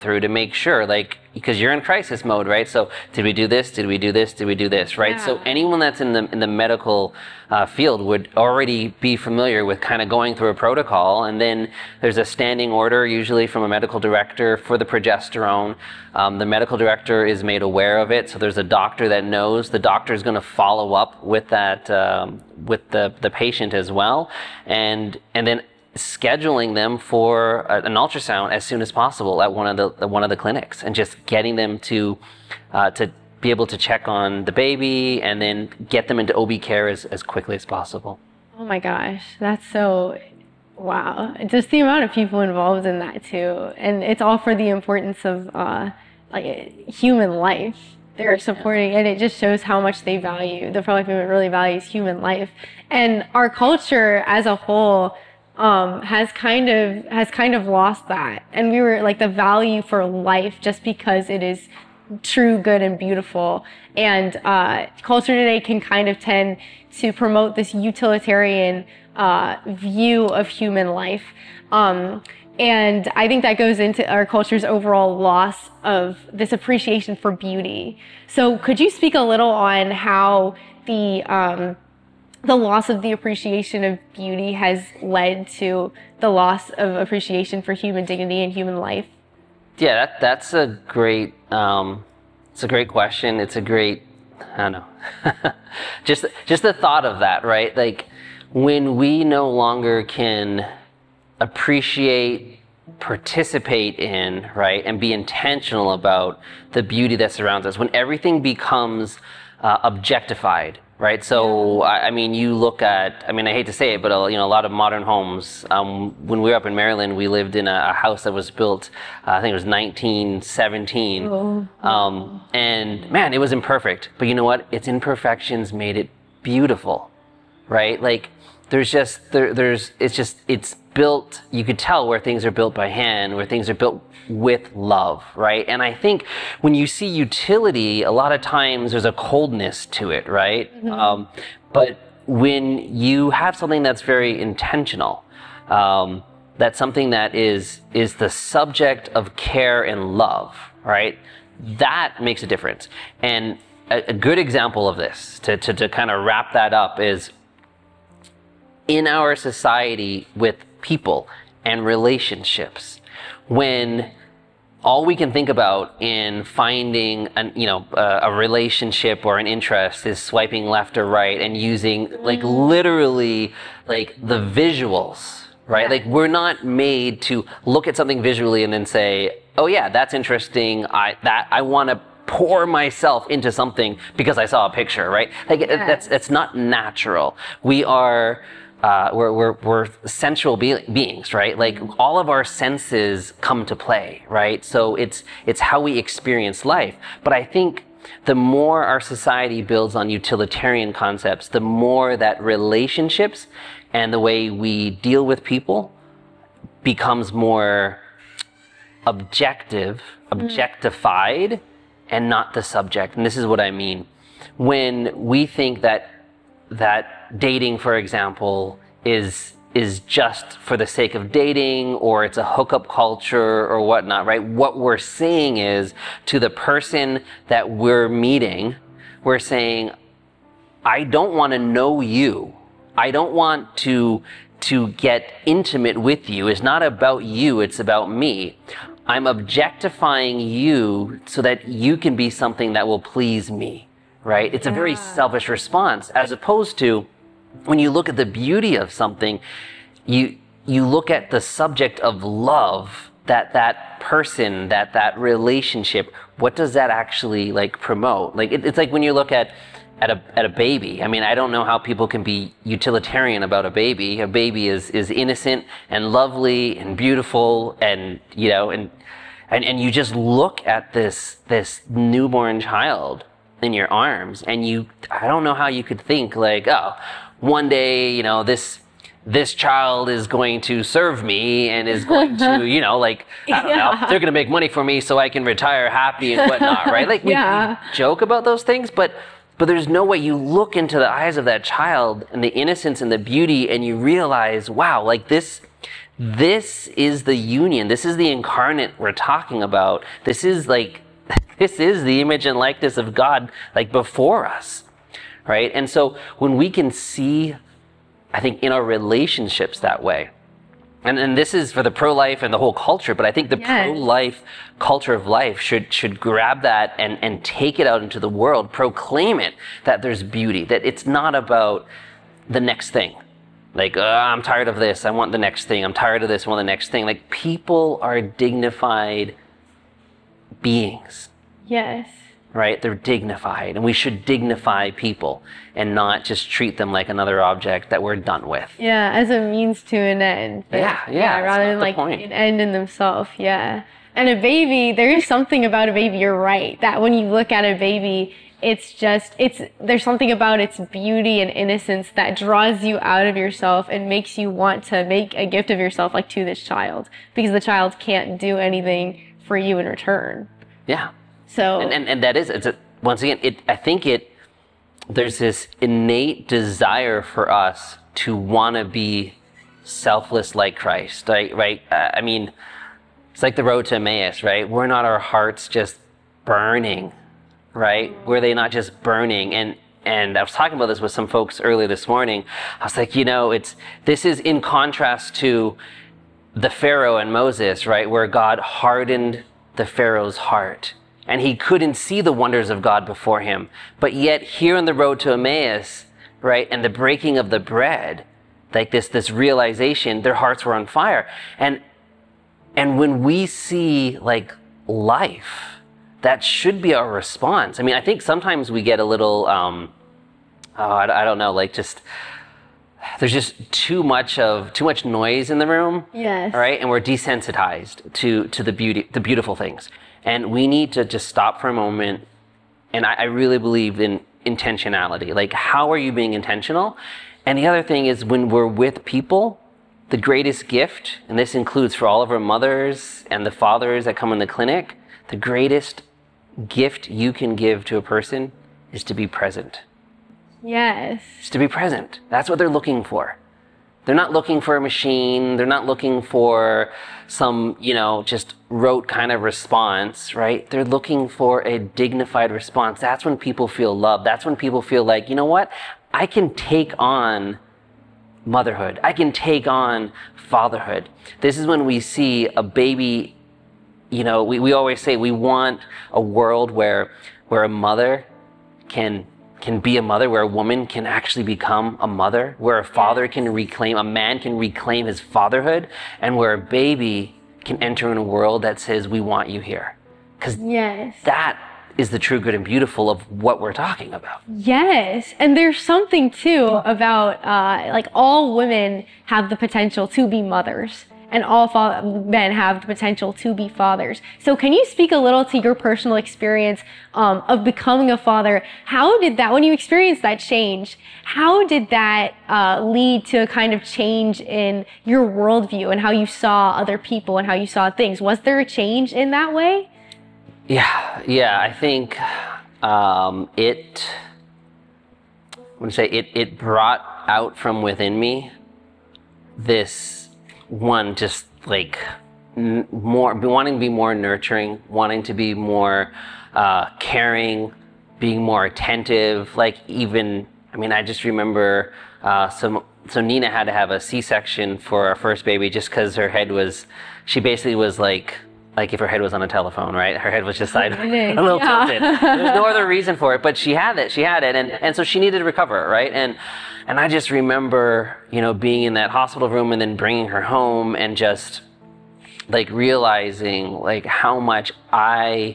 through to make sure, like, because you're in crisis mode, right? So did we do this? Did we do this? Did we do this? Right? Yeah. So anyone that's in the medical field would already be familiar with kind of going through a protocol, and then there's a standing order usually from a medical director for the progesterone. The medical director is made aware of it, so there's a doctor that knows. The doctor is going to follow up with that with the patient as well, and then scheduling them for an ultrasound as soon as possible at one of the clinics, and just getting them to be able to check on the baby and then get them into OB care as quickly as possible. Oh my gosh, that's so, wow. Just the amount of people involved in that too. And it's all for the importance of like human life. They're supporting, and it just shows how much they value, the pro-life movement really values human life. And our culture as a whole has kind of lost that. And we were like the value for life just because it is true, good, and beautiful. And culture today can kind of tend to promote this utilitarian view of human life. And I think that goes into our culture's overall loss of this appreciation for beauty. So could you speak a little on how the loss of the appreciation of beauty has led to the loss of appreciation for human dignity and human life? Yeah, that's a great it's a great question. It's a great, I don't know, just the thought of that, right? Like when we no longer can appreciate, participate in, right, and be intentional about the beauty that surrounds us, when everything becomes objectified, right? So, I mean, you look at, I mean, I hate to say it, but a lot of modern homes, when we were up in Maryland, we lived in a house that was built, I think it was 1917. And man, it was imperfect. But you know what? Its imperfections made it beautiful, right? Like, it's built, you could tell where things are built by hand, where things are built with love, right? And I think when you see utility, a lot of times there's a coldness to it, right? Mm-hmm. But when you have something that's very intentional, that's something that is the subject of care and love, right? That makes a difference. And a good example of this, to kind of wrap that up, is in our society with people and relationships, when all we can think about in finding a relationship or an interest is swiping left or right and using like literally like the visuals, right? Like we're not made to look at something visually and then say, oh yeah, that's interesting. I want to pour myself into something because I saw a picture, right? Like that's not natural. We are we're sensual beings, right? Like all of our senses come to play, right? So it's how we experience life. But I think the more our society builds on utilitarian concepts, the more that relationships and the way we deal with people becomes more objectified, and not the subject. And this is what I mean. When we think that dating, for example, is just for the sake of dating, or it's a hookup culture or whatnot, right? What we're saying is, to the person that we're meeting, we're saying, I don't want to know you. I don't want to get intimate with you. It's not about you, it's about me. I'm objectifying you so that you can be something that will please me, right? It's a very selfish response, as opposed to when you look at the beauty of something, you look at the subject of love, that person, that relationship. What does that actually like promote? Like it's like when you look at a baby. I mean, I don't know how people can be utilitarian about a baby. A baby is innocent and lovely and beautiful, and and you just look at this newborn child in your arms, and I don't know how you could think like, oh, one day, this child is going to serve me and is going to, like, I don't know, they're going to make money for me so I can retire happy and whatnot, right? Like we joke about those things, but there's no way. You look into the eyes of that child and the innocence and the beauty, and you realize, wow, like this this is the union. This is the incarnate we're talking about. This is the image and likeness of God, like before us, right? And so when we can see, I think, in our relationships that way, and this is for the pro-life and the whole culture, but I think the pro-life culture of life should grab that and take it out into the world, proclaim it, that there's beauty, that it's not about the next thing. Like, I'm tired of this, I want the next thing. I'm tired of this, I want the next thing. Like, people are dignified beings. Yes. Right? They're dignified, and we should dignify people and not just treat them like another object that we're done with. Yeah, as a means to an end. Yeah, rather than like an end in themselves. Yeah. And a baby, there is something about a baby, you're right, that when you look at a baby, there's something about its beauty and innocence that draws you out of yourself and makes you want to make a gift of yourself, like, to this child, because the child can't do anything for you in return. Yeah. So and that is, once again, there's this innate desire for us to want to be selfless like Christ, right? I mean, it's like the road to Emmaus, right? Were not our hearts just burning, right? Were they not just burning? And I was talking about this with some folks earlier this morning. I was like, this is in contrast to the Pharaoh and Moses, right? Where God hardened the Pharaoh's heart, and he couldn't see the wonders of God before him. But yet here on the road to Emmaus, right, and the breaking of the bread, like this realization, their hearts were on fire. And when we see like life, that should be our response. I mean, I think sometimes we get a little, I don't know, like just, there's just too much noise in the room. Yes. Right? And we're desensitized to the beautiful things. And we need to just stop for a moment. And I really believe in intentionality. Like, how are you being intentional? And the other thing is, when we're with people, the greatest gift, and this includes for all of our mothers and the fathers that come in the clinic, the greatest gift you can give to a person is to be present. Yes. Just to be present. That's what they're looking for. They're not looking for a machine. They're not looking for some, just rote kind of response, right? They're looking for a dignified response. That's when people feel loved. That's when people feel like, you know what? I can take on motherhood. I can take on fatherhood. This is when we see a baby, we always say we want a world where a mother can be a mother, where a woman can actually become a mother, where a man can reclaim his fatherhood, and where a baby can enter in a world that says, we want you here. Because that is the true, good, and beautiful of what we're talking about. Yes. And there's something too about, like, all women have the potential to be mothers, and all men have the potential to be fathers. So can you speak a little to your personal experience of becoming a father? How did that, when you experienced that change, how did that lead to a kind of change in your worldview and how you saw other people and how you saw things? Was there a change in that way? Yeah. I think it brought out from within me this one, just like more wanting to be more nurturing, wanting to be more caring, being more attentive. Like, even, I just remember so Nina had to have a C-section for our first baby just because her head was, she basically was like if her head was on a telephone, right? Her head was just a little tilted. There's no other reason for it, but she had it, and so she needed to recover, right? And I just remember, being in that hospital room and then bringing her home and just like realizing like how much not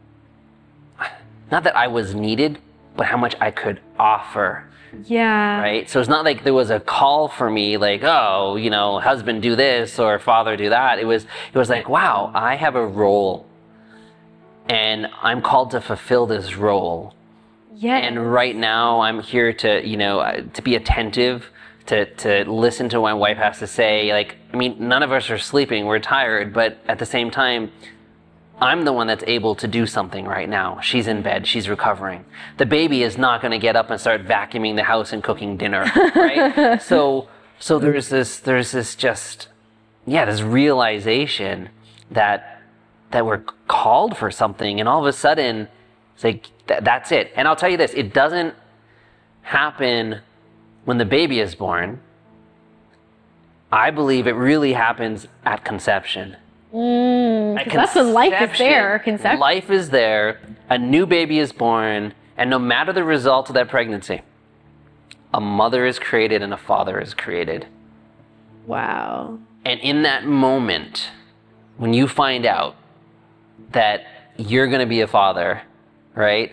that I was needed, but how much I could offer. Yeah. Right? So it's not like there was a call for me like, oh, husband do this or father do that. It was like, wow, I have a role and I'm called to fulfill this role. Yeah. And right now I'm here to, to be attentive, to listen to what my wife has to say. Like, none of us are sleeping, we're tired, but at the same time, I'm the one that's able to do something right now. She's in bed, she's recovering. The baby is not going to get up and start vacuuming the house and cooking dinner, right? So there's this just yeah, this realization that we're called for something, and all of a sudden it's like that's it. And I'll tell you this, it doesn't happen when the baby is born. I believe it really happens at conception. Because that's when life is there. Conception. Life is there, a new baby is born, and no matter the result of that pregnancy, a mother is created and a father is created. Wow. And in that moment, when you find out that you're going to be a father, right?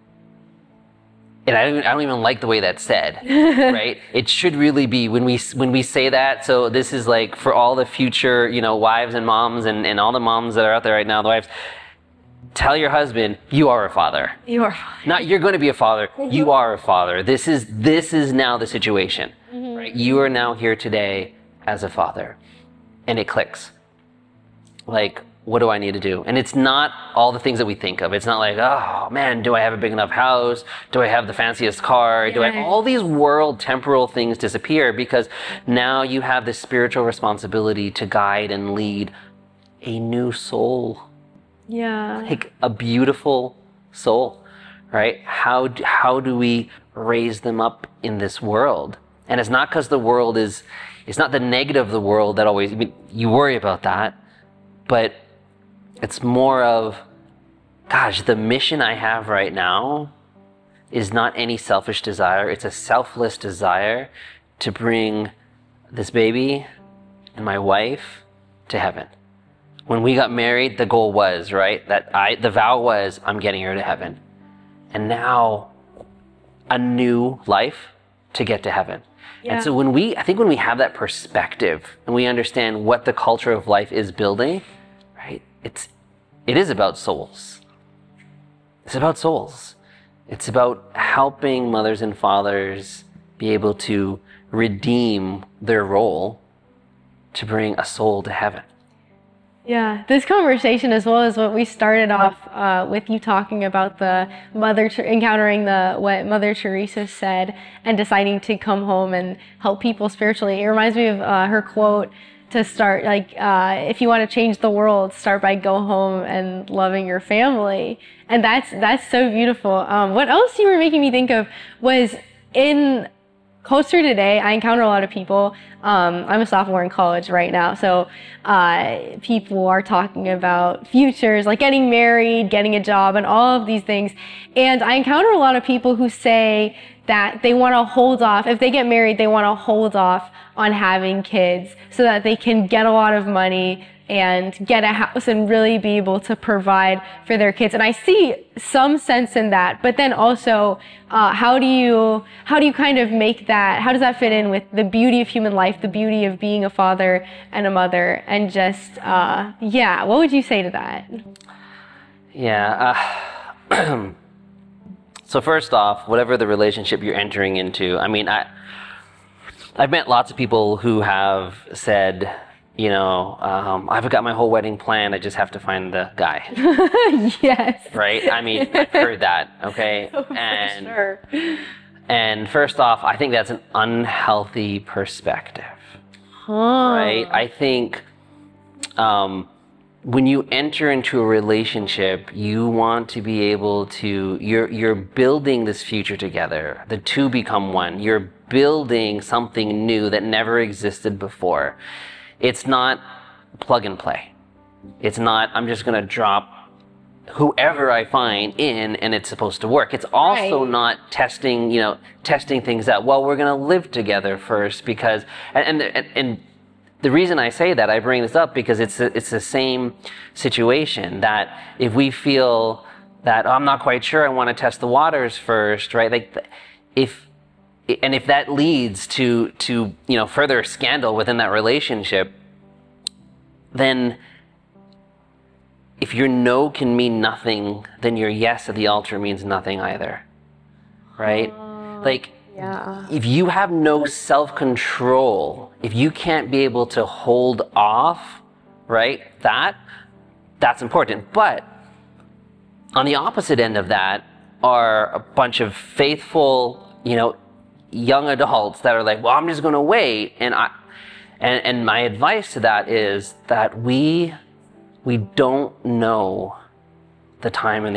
And I don't even like the way that's said, right? It should really be when we say that. So this is like for all the future, wives and moms and all the moms that are out there right now, the wives, tell your husband, you are a father. You are a father. Not you're going to be a father. You are a father. This is now the situation, right? You are now here today as a father, and it clicks. Like, what do I need to do? And it's not all the things that we think of. It's not like, oh man, do I have a big enough house? Do I have the fanciest car? Do I have all these world temporal things disappear, because now you have this spiritual responsibility to guide and lead a new soul. Yeah. Like a beautiful soul, right? How do we raise them up in this world? And it's not because the world it's not the negative of the world that always, you worry about that, but it's more of, gosh, the mission I have right now is not any selfish desire. It's a selfless desire to bring this baby and my wife to heaven. When we got married, the goal was, right, the vow was, I'm getting her to heaven. And now a new life to get to heaven. Yeah. And so I think when we have that perspective and we understand what the culture of life is building, right, it is about souls. It's about souls. It's about helping mothers and fathers be able to redeem their role to bring a soul to heaven. Yeah, this conversation, as well as what we started off with you talking about the encountering what Mother Teresa said and deciding to come home and help people spiritually. It reminds me of her quote to start, like, if you want to change the world, start by go home and loving your family. And that's so beautiful. What else you were making me think of was in culture today, I encounter a lot of people. I'm a sophomore in college right now, so people are talking about futures, like getting married, getting a job, and all of these things. And I encounter a lot of people who say that they want to hold off. If they get married, they want to hold off on having kids so that they can get a lot of money and get a house and really be able to provide for their kids. And I see some sense in that, but then also how do you kind of make that, how does that fit in with the beauty of human life, the beauty of being a father and a mother, and just what would you say to that? So first off, whatever the relationship you're entering into, I mean, I've met lots of people who have said, I've got my whole wedding planned, I just have to find the guy. Yes. Right? I mean, I've heard that, okay? Oh, and, for sure. And first off, I think that's an unhealthy perspective. Right? I think when you enter into a relationship, you want to be able to, you're building this future together. The two become one. You're building something new that never existed before. It's not plug and play. It's not, I'm just going to drop whoever I find in and it's supposed to work. It's also not testing things out. Well, we're going to live together first because, and the reason I say that, I bring this up because it's the same situation that if we feel that, I'm not quite sure, I want to test the waters first, right? Like if that leads to further scandal within that relationship, then if your no can mean nothing, then your yes at the altar means nothing either, right? If you have no self-control, if you can't be able to hold off, right, that's important. But on the opposite end of that are a bunch of faithful, young adults that are like, well, I'm just going to wait. And And my advice to that is that we don't know the time and